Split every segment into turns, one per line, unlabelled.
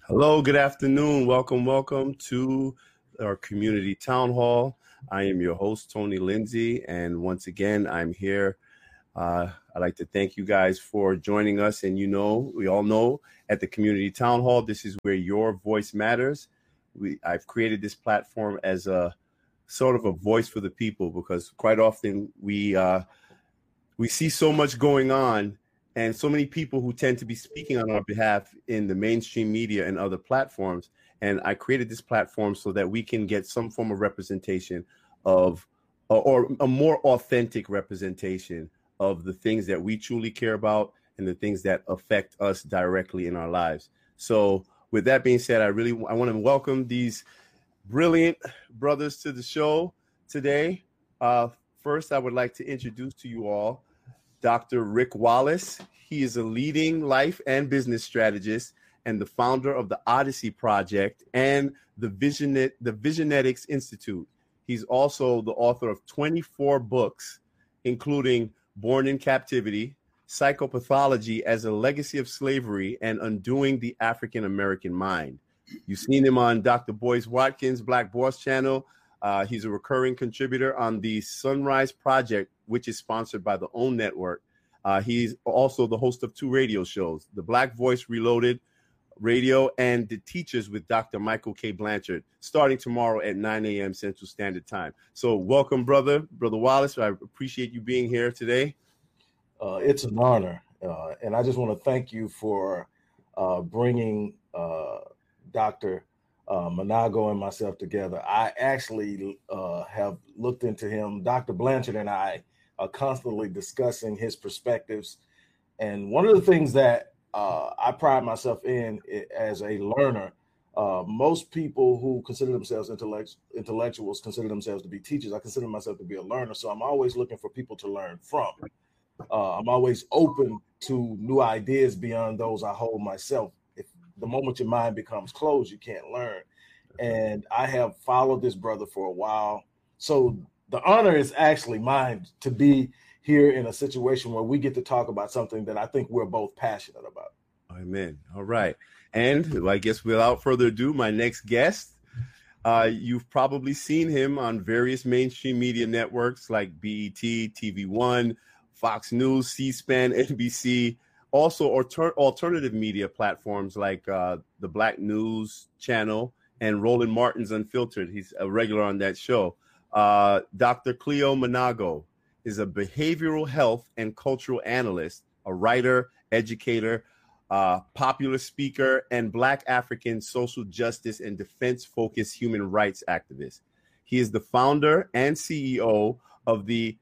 Hello, good afternoon. Welcome to our community town hall. I am your host, Tony Lindsay, and once again, I'm here. I'd like to thank you guys for joining us. And we all know at the community town hall, this is where your voice matters. I've created this platform as a sort of a voice for the people because quite often we see so much going on and so many people who tend to be speaking on our behalf in the mainstream media and other platforms. And I created this platform so that we can get some form of representation of, or a more authentic representation of the things that we truly care about and the things that affect us directly in our lives. So with that being said, I want to welcome these brilliant brothers to the show today. First, I would like to introduce to you all Dr. Rick Wallace. He is a leading life and business strategist and the founder of the Odyssey Project and the Visionetics Institute. He's also the author of 24 books, including Born in Captivity, Psychopathology as a Legacy of Slavery, and Undoing the African American Mind. You've seen him on Dr. Boyce Watkins' Black Boss channel. He's a recurring contributor on the Sunrise Project, which is sponsored by the OWN Network. He's also the host of 2 radio shows, The Black Voice Reloaded Radio and The Teachers with Dr. Michael K. Blanchard, starting tomorrow at 9 a.m. Central Standard Time. So welcome, Brother Wallace. I appreciate you being here today.
It's an honor. And I just want to thank you for bringing Dr. Manago and myself together. I actually have looked into him. Dr. Blanchard and I are constantly discussing his perspectives. And one of the things that I pride myself in as a learner, most people who consider themselves intellectuals consider themselves to be teachers. I consider myself to be a learner. So I'm always looking for people to learn from. I'm always open to new ideas beyond those I hold myself. The moment your mind becomes closed, you can't learn. And I have followed this brother for a while. So the honor is actually mine to be here in a situation where we get to talk about something that I think we're both passionate about.
Amen. All right. And I guess without further ado, my next guest, you've probably seen him on various mainstream media networks like BET, TV One, Fox News, C-SPAN, NBC, also alternative media platforms like the Black News Channel and Roland Martin's Unfiltered. He's a regular on that show. Dr. Cleo Manago is a behavioral health and cultural analyst, a writer, educator, popular speaker, and Black African social justice and defense-focused human rights activist. He is the founder and CEO of the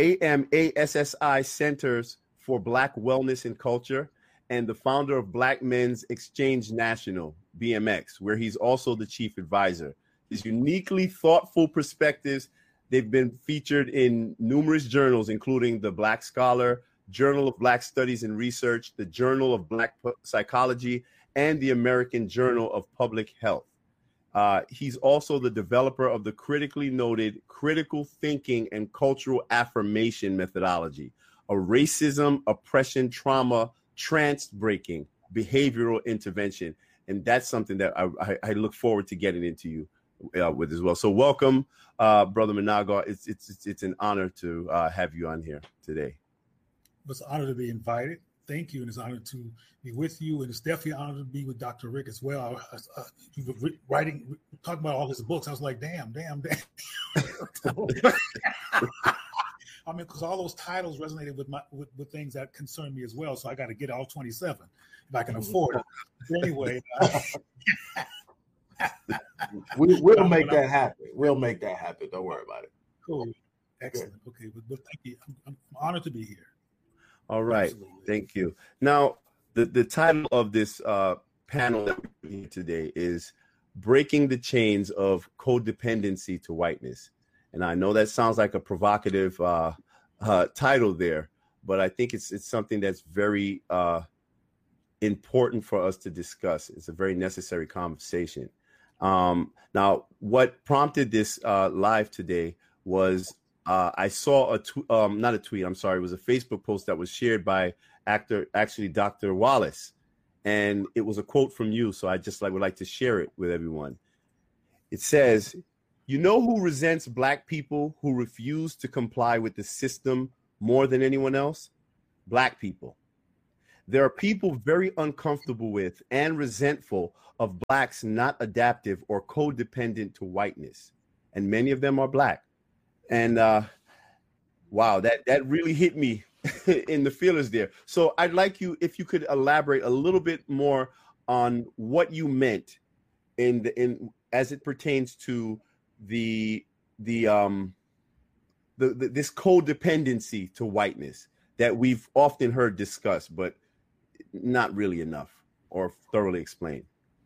AMASSI Centers for Black Wellness and Culture, and the founder of Black Men's Exchange National, BMX, where he's also the chief advisor. His uniquely thoughtful perspectives, they've been featured in numerous journals, including the Black Scholar, Journal of Black Studies and Research, the Journal of Black Psychology, and the American Journal of Public Health. He's also the developer of the critically noted critical thinking and cultural affirmation methodology, a racism, oppression, trauma, trance breaking behavioral intervention. And that's something that I look forward to getting into you with as well. So welcome, Brother Manago. It's an honor to have you on here today.
It's an honor to be invited. Thank you. And it's an honor to be with you. And it's definitely an honor to be with Dr. Rick as well. You were talking about all his books. I was like, damn. I mean, because all those titles resonated with things that concern me as well. So I got to get all 27 if I can afford it. But anyway.
We'll make that happen. We'll make that happen. Don't worry about it.
Cool. Excellent. Good. Okay. But thank you. I'm honored to be here.
All right. Absolutely. Thank you. Now, the title of this panel that we're doing today is Breaking the Chains of Codependency to Whiteness. And I know that sounds like a provocative title there, but I think it's something that's very important for us to discuss. It's a very necessary conversation. Now, what prompted this live today was I saw it was a Facebook post that was shared by Dr. Wallace. and it was a quote from you, so I just would like to share it with everyone. It says, "You know who resents Black people who refuse to comply with the system more than anyone else? Black people. There are people very uncomfortable with and resentful of Blacks not adaptive or codependent to whiteness, and many of them are Black." And wow, that really hit me in the feelers there. So I'd like you, if you could elaborate a little bit more on what you meant in as it pertains to this codependency to whiteness that we've often heard discussed, but not really enough or thoroughly explained.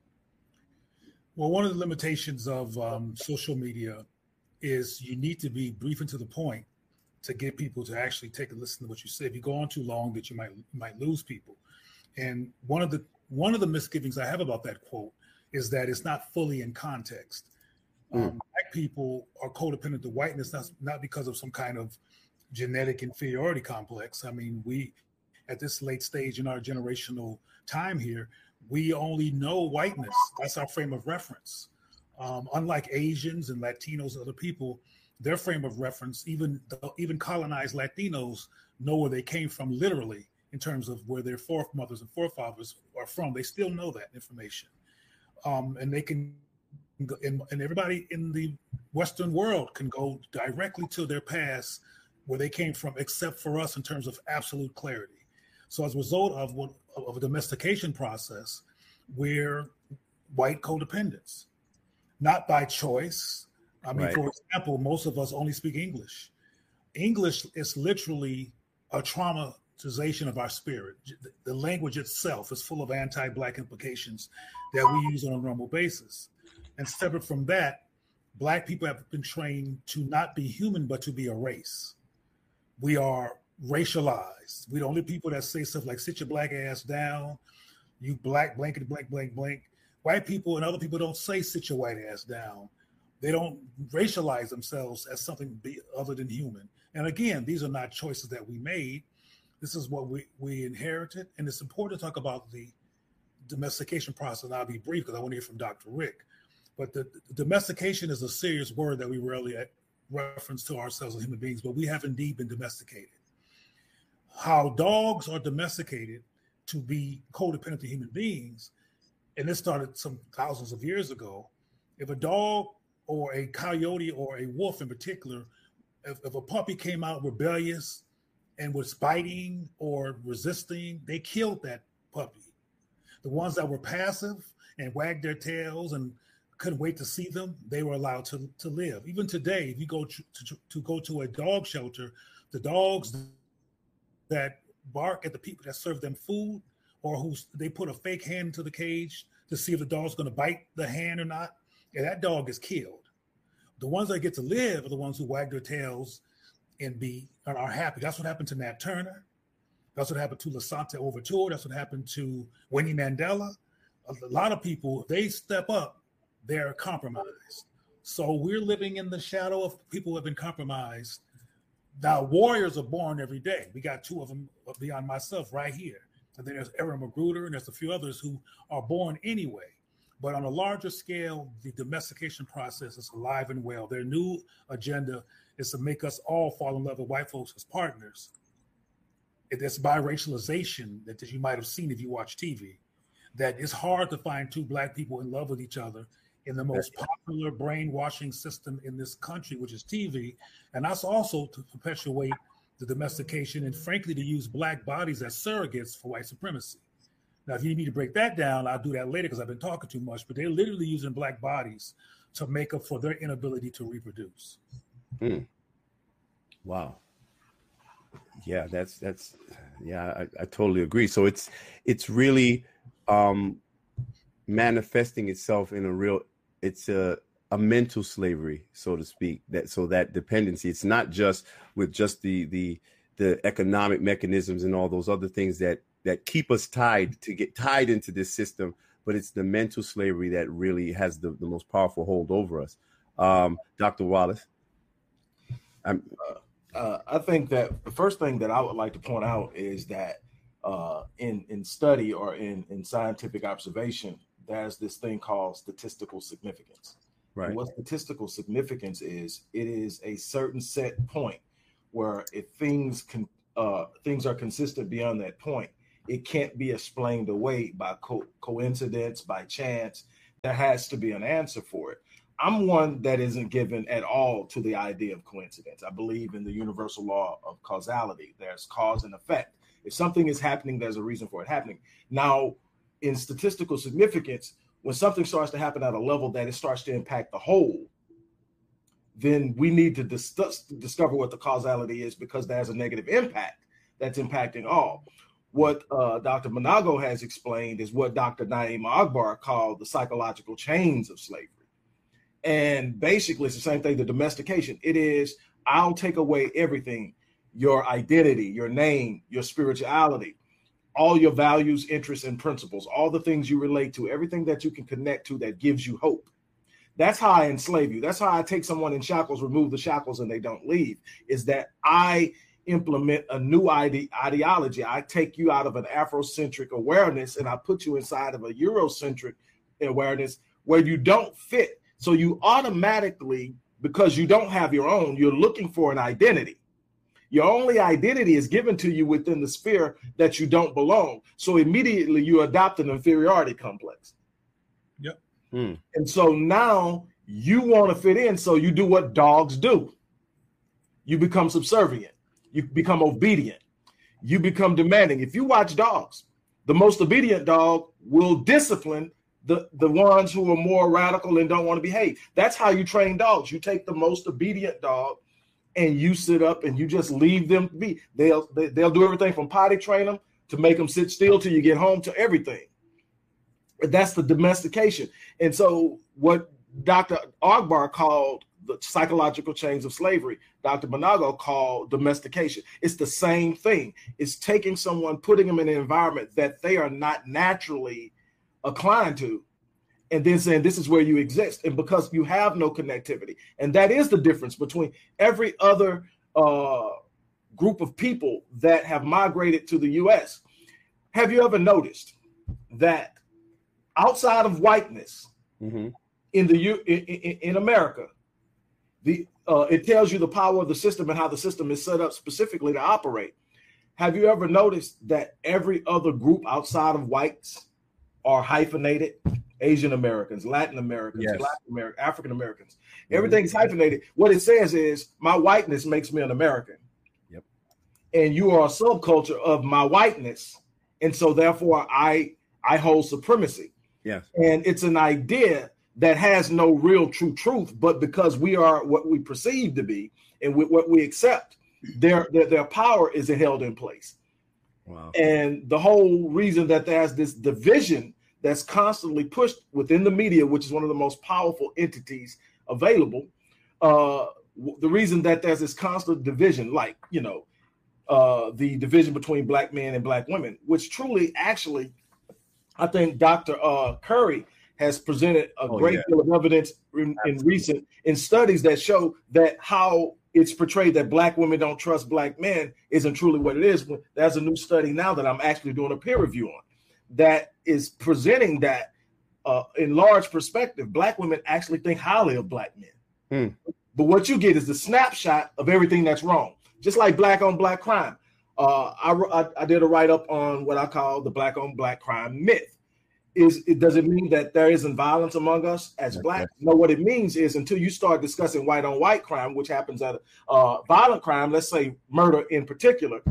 Well, one of the limitations of social media is you need to be brief and to the point to get people to actually take a listen to what you say. If you go on too long, that you might lose people. And one of the misgivings I have about that quote is that it's not fully in context. Black people are codependent to whiteness, not because of some kind of genetic inferiority complex. I mean, we, at this late stage in our generational time here, we only know whiteness. That's our frame of reference. Unlike Asians and Latinos and other people, their frame of reference, even colonized Latinos know where they came from literally in terms of where their foremothers and forefathers are from. They still know that information. And they can, and everybody in the Western world can go directly to their past where they came from, except for us in terms of absolute clarity. So as a result of a domestication process, we're white codependents, not by choice. I mean, right. For example, most of us only speak English. English is literally a traumatization of our spirit. The language itself is full of anti-Black implications that we use on a normal basis. And separate from that, Black people have been trained to not be human, but to be a race. We are racialized. We're the only people that say stuff like, sit your Black ass down, you Black, blankety, blank, blank, blank. White people and other people don't say sit your white ass down. They don't racialize themselves as something other than human. And again, these are not choices that we made. This is what we inherited. And it's important to talk about the domestication process. And I'll be brief because I want to hear from Dr. Rick. But the domestication is a serious word that we rarely reference to ourselves as human beings, but we have indeed been domesticated. How dogs are domesticated to be codependent to human beings, and this started some thousands of years ago. If a dog or a coyote or a wolf in particular, if a puppy came out rebellious and was biting or resisting, they killed that puppy. The ones that were passive and wagged their tails and couldn't wait to see them, they were allowed to live. Even today, if you go to a dog shelter, the dogs that bark at the people that serve them food, or they put a fake hand into the cage to see if the dog's going to bite the hand or not, and that dog is killed. The ones that get to live are the ones who wag their tails and are happy. That's what happened to Nat Turner. That's what happened to Lasante Overture. That's what happened to Winnie Mandela. A lot of people, they step up, they're compromised. So we're living in the shadow of people who have been compromised. Now, warriors are born every day. We got two of them beyond myself right here. And then there's Aaron Magruder, and there's a few others who are born anyway. But on a larger scale, the domestication process is alive and well. Their new agenda is to make us all fall in love with white folks as partners. It's biracialization that you might have seen if you watch TV, that it's hard to find two Black people in love with each other in the most popular brainwashing system in this country, which is TV. And that's also to perpetuate the domestication and, frankly, to use Black bodies as surrogates for white supremacy. Now, if you need me to break that down, I'll do that later because I've been talking too much, but they're literally using Black bodies to make up for their inability to reproduce.
Wow. Yeah, I totally agree. So it's really manifesting itself in a mental slavery, so to speak. That dependency, it's not just with just the economic mechanisms and all those other things that keep us tied to get tied into this system, but it's the mental slavery that really has the most powerful hold over us. Dr. Wallace.
I think that the first thing that I would like to point out is that in study or in scientific observation, there's this thing called statistical significance.
Right.
And what statistical significance is, it is a certain set point where if things are consistent beyond that point, it can't be explained away by coincidence, by chance. There has to be an answer for it. I'm one that isn't given at all to the idea of coincidence. I believe in the universal law of causality. There's cause and effect. If something is happening, there's a reason for it happening. Now, in statistical significance, when something starts to happen at a level that it starts to impact the whole, then we need to discover what the causality is, because there's a negative impact that's impacting all. What Dr. Manago has explained is what Dr. Naim Akbar called the psychological chains of slavery. And basically, it's the same thing, the domestication. It is, I'll take away everything, your identity, your name, your spirituality, all your values, interests, and principles, all the things you relate to, everything that you can connect to that gives you hope. That's how I enslave you. That's how I take someone in shackles, remove the shackles, and they don't leave, is that I implement a new ideology. I take you out of an Afrocentric awareness and I put you inside of a Eurocentric awareness where you don't fit. So you automatically, because you don't have your own, you're looking for an identity. Your only identity is given to you within the sphere that you don't belong. So immediately you adopt an inferiority complex.
Yep.
And so now you want to fit in. So you do what dogs do. You become subservient. You become obedient. You become demanding. If you watch dogs, the most obedient dog will discipline the ones who are more radical and don't want to behave. That's how you train dogs. You take the most obedient dog and you sit up and you just leave them be. They'll do everything from potty train them to make them sit still till you get home, to everything. That's the domestication. And so what Dr. Akbar called the psychological chains of slavery, Dr. Manago called domestication. It's the same thing. It's taking someone, putting them in an environment that they are not naturally inclined to, and then saying this is where you exist. And because you have no connectivity, and that is the difference between every other group of people that have migrated to the U.S. Have you ever noticed that outside of whiteness, in America, it tells you the power of the system and how the system is set up specifically to operate. Have you ever noticed that every other group outside of whites are hyphenated? Asian Americans, Latin Americans,
yes.
Black Americans, African Americans. Everything's hyphenated. What it says is my whiteness makes me an American.
Yep.
And you are a subculture of my whiteness. And so therefore I hold supremacy.
Yes.
And it's an idea that has no real true truth, but because we are what we perceive to be and what we accept, their power is held in place.
Wow.
And the whole reason that there's this division that's constantly pushed within the media, which is one of the most powerful entities available, the reason that there's this constant division, like, the division between black men and black women, which truly, actually, I think Dr. Curry has presented a great deal of evidence in studies that show that how it's portrayed that black women don't trust black men isn't truly what it is. There's a new study now that I'm actually doing a peer review on that is presenting that in large perspective, black women actually think highly of black men. But what you get is the snapshot of everything that's wrong, just like black on black crime. I did a write-up on what I call the black on black crime myth. Does it mean that there isn't violence among us as black? No, what it means is until you start discussing white on white crime, which happens at violent crime, let's say murder in particular,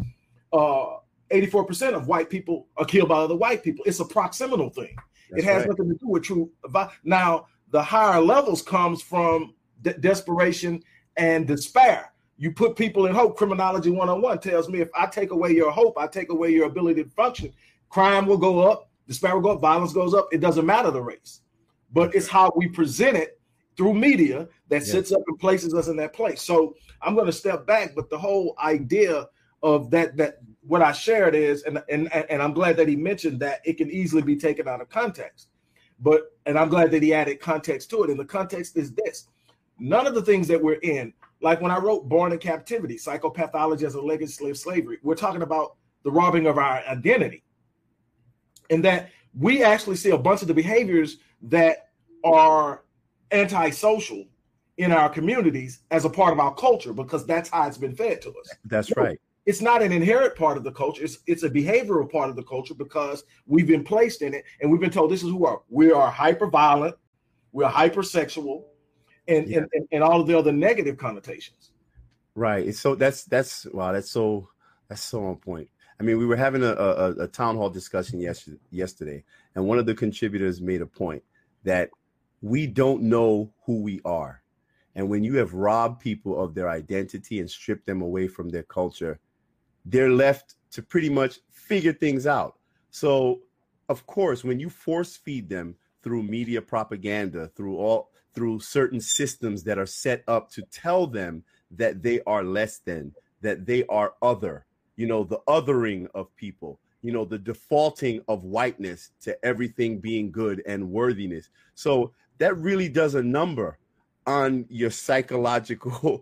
84% of white people are killed by other white people. It's a proximal thing. It has nothing to do with true. Now, the higher levels comes from desperation and despair. You put people in hope. Criminology 101 tells me if I take away your hope, I take away your ability to function, crime will go up, despair will go up, violence goes up. It doesn't matter the race. But it's how we present it through media that sits up and places us in that place. So I'm going to step back, but the whole idea of that what I shared is, and I'm glad that he mentioned that it can easily be taken out of context. And I'm glad that he added context to it. And the context is this. None of the things that we're in, like when I wrote Born in Captivity, Psychopathology as a Legacy of Slavery, we're talking about the robbing of our identity. And that we actually see a bunch of the behaviors that are antisocial in our communities as a part of our culture, because that's how it's been fed to us.
That's right.
It's not an inherent part of the culture. It's a behavioral part of the culture because we've been placed in it and we've been told this is who we are hyper violent, we're hypersexual, and all of the other negative connotations.
Right. So that's so on point. I mean, we were having a town hall discussion yesterday, and one of the contributors made a point that we don't know who we are. And when you have robbed people of their identity and stripped them away from their culture, they're left to pretty much figure things out. So, of course, when you force feed them through media propaganda, through certain systems that are set up to tell them that they are less than, that they are other, the othering of people, the defaulting of whiteness to everything being good and worthiness. So that really does a number on your psychological,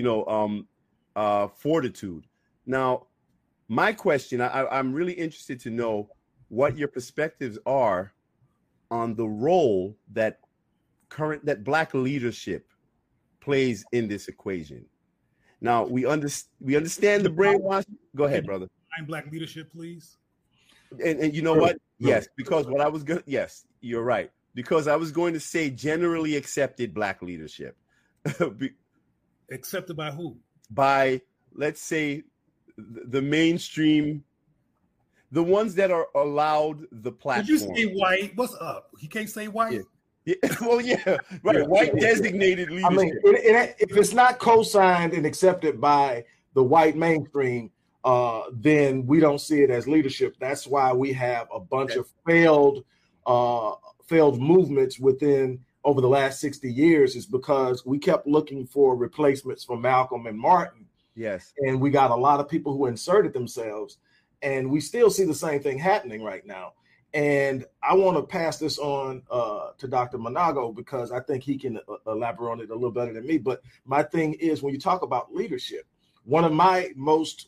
fortitude. Now, my question, I'm really interested to know what your perspectives are on the role that Black leadership plays in this equation. Now, we understand the brainwash. Go ahead, brother.
Black leadership, please.
And you know what? Yes, because yes, you're right. Because I was going to say generally accepted Black leadership.
Accepted by who?
By, let's say, the mainstream, the ones that are allowed the platform.
Did you say white? What's up? You can't say white?
Yeah. Well, yeah, right. Yeah. White designated leadership.
I mean, if it's not co-signed and accepted by the white mainstream, then we don't see it as leadership. That's why we have a bunch of failed movements over the last 60 years, is because we kept looking for replacements for Malcolm and Martin.
Yes.
And we got a lot of people who inserted themselves, and we still see the same thing happening right now. And I want to pass this on to Dr. Manago, because I think he can elaborate on it a little better than me. But my thing is, when you talk about leadership, one of my most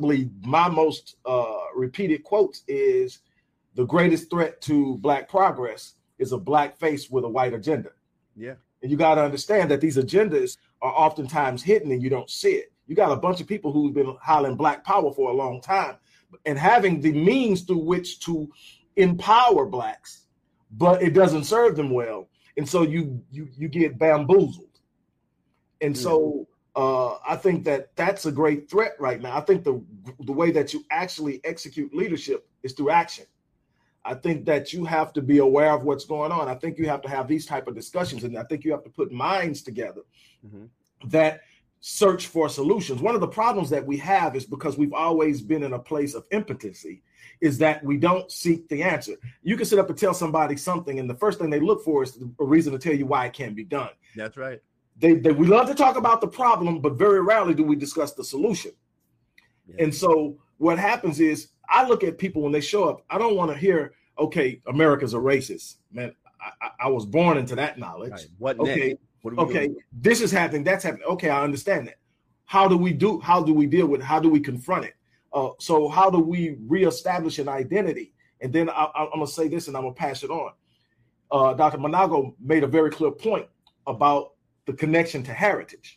repeated quotes is, the greatest threat to Black progress is a Black face with a white agenda.
Yeah.
And you got to understand that these agendas are oftentimes hidden and you don't see it. You got a bunch of people who've been hollering Black power for a long time and having the means through which to empower Blacks, but it doesn't serve them well. And so you get bamboozled. And so I think that's a great threat right now. I think the way that you actually execute leadership is through action. I think that you have to be aware of what's going on. I think you have to have these type of discussions, and I think you have to put minds together that search for solutions. One of the problems that we have is because we've always been in a place of impotency, is that we don't seek the answer. You can sit up and tell somebody something, and the first thing they look for is a reason to tell you why it can't be done.
That's right.
We love to talk about the problem, but very rarely do we discuss the solution. Yeah. And so what happens is, I look at people when they show up, I don't want to hear, okay, America's a racist. Man, I was born into that knowledge.
Right. What
okay,
next? What
doing? This is happening, that's happening. Okay, I understand that. How do we deal with it? How do we confront it? So how do we reestablish an identity? And then I'm going to say this and I'm going to pass it on. Dr. Manago made a very clear point about the connection to heritage.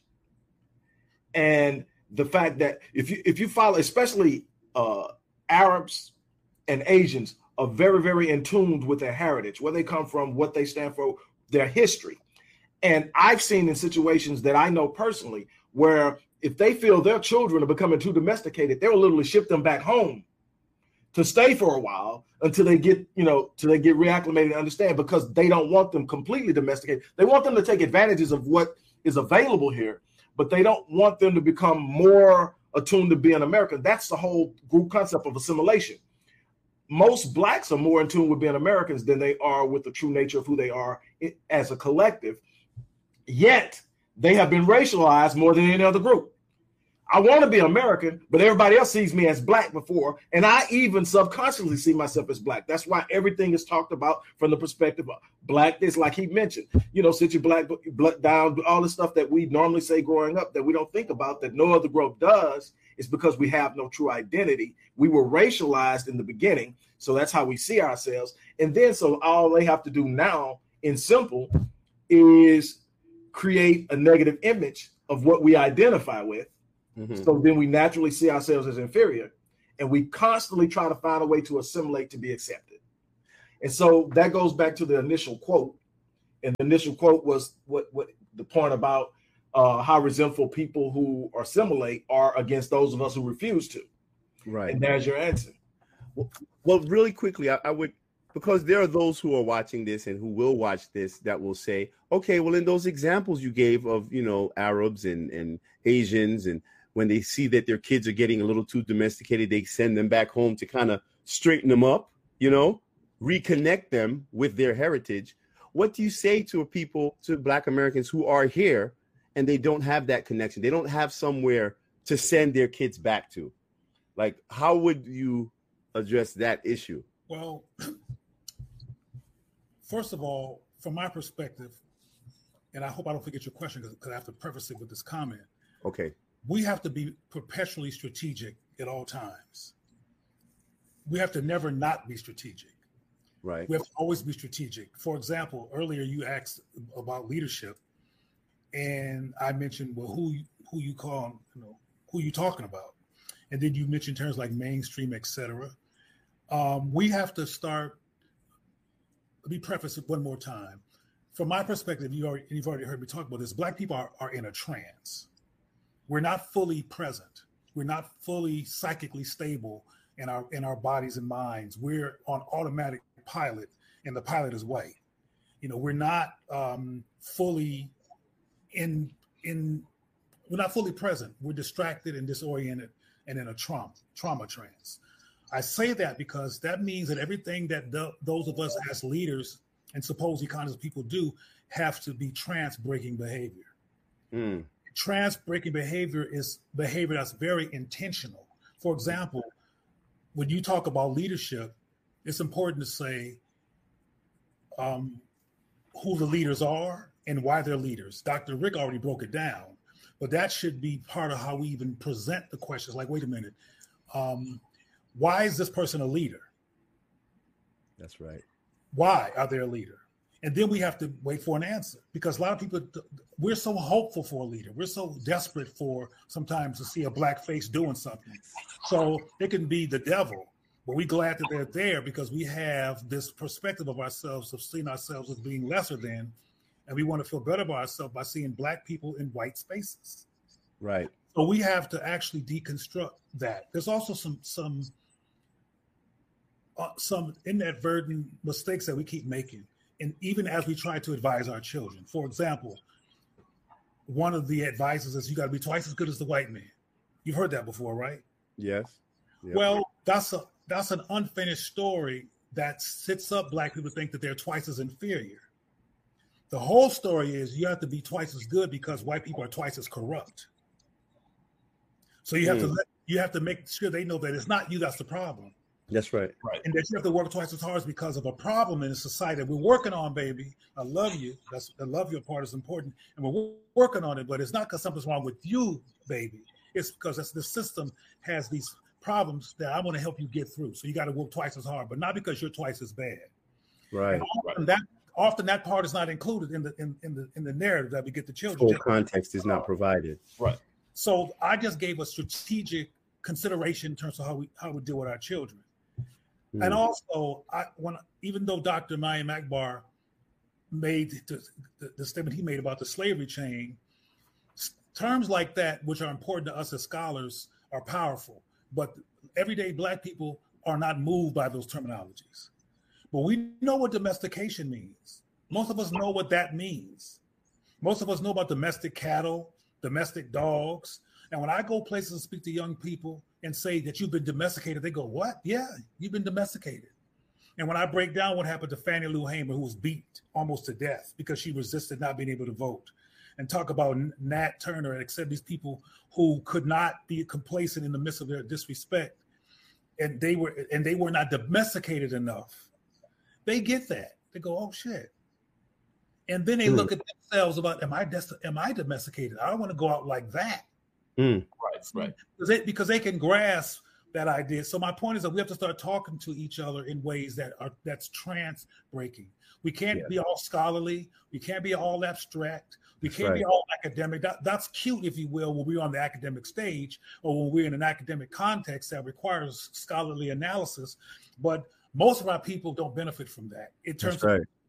And the fact that if you follow, especially Arabs and Asians are very, very in tune with their heritage, where they come from, what they stand for, their history. And I've seen in situations that I know personally where if they feel their children are becoming too domesticated, they will literally ship them back home to stay for a while until they get reacclimated and understand, because they don't want them completely domesticated. They want them to take advantages of what is available here, but they don't want them to become more attuned to being American. That's the whole group concept of assimilation. Most Blacks are more in tune with being Americans than they are with the true nature of who they are as a collective. Yet they have been racialized more than any other group. I want to be American, but everybody else sees me as Black before, and I even subconsciously see myself as Black. That's why everything is talked about from the perspective of Blackness, like he mentioned. Sit your black down, all the stuff that we normally say growing up that we don't think about, that no other group does, It's because we have no true identity. We were racialized in the beginning, so that's how we see ourselves. And then so all they have to do now, in simple, is create a negative image of what we identify with. Mm-hmm. So then we naturally see ourselves as inferior, and we constantly try to find a way to assimilate to be accepted. And so that goes back to the initial quote. And the initial quote was what the point about how resentful people who assimilate are against those of us who refuse to.
Right.
And there's your answer.
Well, really quickly, I would, because there are those who are watching this and who will watch this that will say, okay, well, in those examples you gave of, Arabs and Asians, and when they see that their kids are getting a little too domesticated, they send them back home to kind of straighten them up, reconnect them with their heritage. What do you say to Black Americans who are here and they don't have that connection? They don't have somewhere to send their kids back to. Like, how would you address that issue?
Well, first of all, from my perspective, and I hope I don't forget your question because I have to preface it with this comment.
Okay.
We have to be perpetually strategic at all times. We have to never not be strategic.
Right.
We have to always be strategic. For example, earlier you asked about leadership, and I mentioned, well, who you call, who you talking about, and then you mentioned terms like mainstream, etc. We have to start. Let me preface it one more time. From my perspective, you've already heard me talk about this. Black people are in a trance. We're not fully present. We're not fully psychically stable in our bodies and minds. We're on automatic pilot, and the pilot is white. We're not fully we're not fully present. We're distracted and disoriented and in a trauma trance. I say that because that means that everything that those of us as leaders and supposedly conscious people do have to be trance-breaking behavior. Mm. Trance-breaking behavior is behavior that's very intentional. For example, when you talk about leadership, it's important to say who the leaders are and why they're leaders. Dr. Rick already broke it down, but that should be part of how we even present the questions. Like, wait a minute, why is this person a leader?
That's right.
Why are they a leader? And then we have to wait for an answer, because a lot of people, we're so hopeful for a leader. We're so desperate for sometimes to see a black face doing something. So it can be the devil, but we're glad that they're there because we have this perspective of ourselves, of seeing ourselves as being lesser than, and we want to feel better about ourselves by seeing black people in white spaces.
Right.
So we have to actually deconstruct that. There's also some inadvertent mistakes that we keep making. And even as we try to advise our children, for example, one of the advices is you got to be twice as good as the white man. You've heard that before, right?
Yes. Yep.
Well, that's an unfinished story that sets up black people to think that they're twice as inferior. The whole story is you have to be twice as good because white people are twice as corrupt. So you have to make sure they know that it's not you that's the problem.
That's right.
Right.
And that you have to work twice as hard because of a problem in the society that we're working on, baby. I love you. The love your part is important. And we're working on it, but it's not because something's wrong with you, baby. It's because the system has these problems that I want to help you get through. So you got to work twice as hard, but not because you're twice as bad.
Right.
Often that part is not included in the narrative that we get the children.
Full context is not provided.
Right.
So I just gave a strategic consideration in terms of how we deal with our children. And also, even though Dr. Mayim Akbar made the statement he made about the slavery chain, terms like that, which are important to us as scholars, are powerful. But everyday black people are not moved by those terminologies. But we know what domestication means. Most of us know what that means. Most of us know about domestic cattle, domestic dogs. And when I go places and speak to young people and say that you've been domesticated, they go, what? Yeah, you've been domesticated. And when I break down what happened to Fannie Lou Hamer, who was beat almost to death because she resisted not being able to vote, and talk about Nat Turner and accept these people who could not be complacent in the midst of their disrespect, and they were not domesticated enough, they get that. They go, oh shit. And then they look at themselves about, am I domesticated? I don't want to go out like that.
Mm.
Right.
Because they can grasp that idea. So my point is that we have to start talking to each other in ways that's trans breaking. We can't be all scholarly. We can't be all abstract. We can't be all academic. That's cute, if you will, when we're on the academic stage or when we're in an academic context that requires scholarly analysis. But most of our people don't benefit from that. In terms of